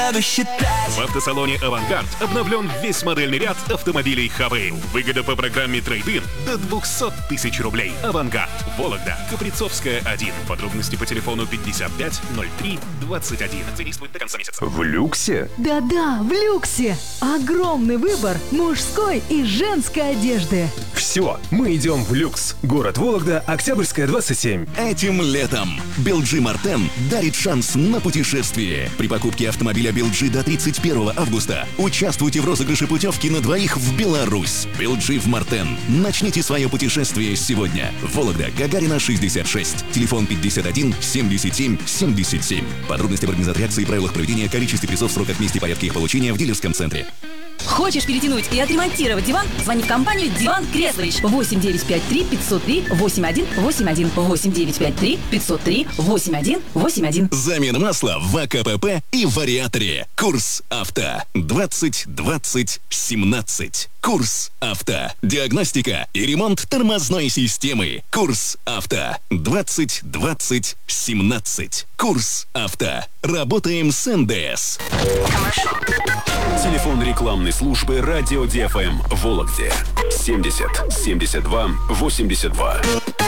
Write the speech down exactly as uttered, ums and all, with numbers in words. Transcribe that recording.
надо считать. В автосалоне «Авангард» обновлен весь модельный ряд автомобилей «Хавейл». Выгода по программе «Трейд-ин» до двухсот тысяч рублей. «Авангард», Вологда, Каприцовская, один. Подробности по телефону пятьдесят пять ноль три двадцать один. Действует до конца месяца. В люксе? Да-да, в люксе. Огромный выбор мужской и женской одежды. Все, мы идем в люкс. Город Вологда, Октябрьская, двадцать семь. Этим летом Белджи Мартен дарит шанс на путешествие. При покупке автомобиля Белджи до тридцать первого августа участвуйте в розыгрыше путевки на двоих в Беларусь. Белджи в Мартен. Начните свое путешествие сегодня. Вологда, Гагарина, шестьдесят шесть. Телефон пятьдесят один семьдесят семь семьдесят семь. Подробности в организации акции и правилах проведения, количестве призов, сроках, месте и порядке их получения в дилерском центре. Хочешь перетянуть и отремонтировать диван? Звони в компанию «Диван Креслович». восемь девятьсот пятьдесят три пятьсот три восемьдесят один восемьдесят один. восемь девятьсот пятьдесят три пятьсот три восемьдесят один восемьдесят один. Замена масла в АКПП и вариаторе. Курс авто. двадцать двадцать семнадцать. Курс авто. Диагностика и ремонт тормозной системы. Курс авто. двадцать двадцать семнадцать. Курс авто. Работаем с эн дэ эс. Телефон рекламной службы «Радио ди эф эм» в Вологде. семьдесят семьдесят два восемьдесят два.